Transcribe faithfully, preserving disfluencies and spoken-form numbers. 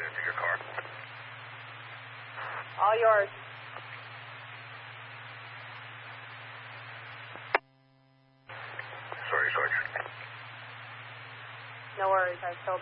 into your car. All yours. Sorry, Sergeant. No worries. I filled her up for you. I was wondering why it was eighty degrees in here when I got in.